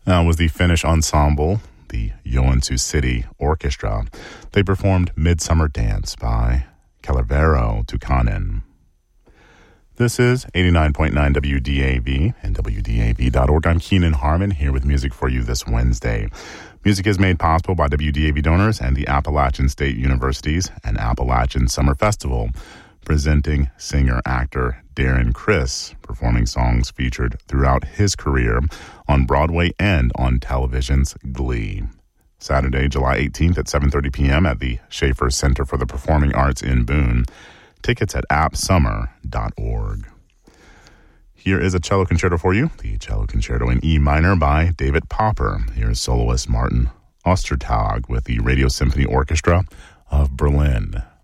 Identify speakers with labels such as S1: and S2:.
S1: That was the Finnish ensemble, the Joensuu City Orchestra. They performed Midsummer Dance by Kellervero Tukkanen. This is 89.9 WDAV and WDAV.org. I'm Keenan Harmon here with music for you this Wednesday. Music is made possible by WDAV donors and the Appalachian State University's and Appalachian Summer Festival, presenting singer-actor Darren Criss, performing songs featured throughout his career on Broadway and on television's Glee. Saturday, July 18th at 7:30 p.m. at the Schaefer Center for the Performing Arts in Boone. Tickets at appsummer.org. Here is a cello concerto for you, the Cello Concerto in E minor by David Popper. Here's soloist Martin Ostertag with the Radio Symphony Orchestra of Berlin.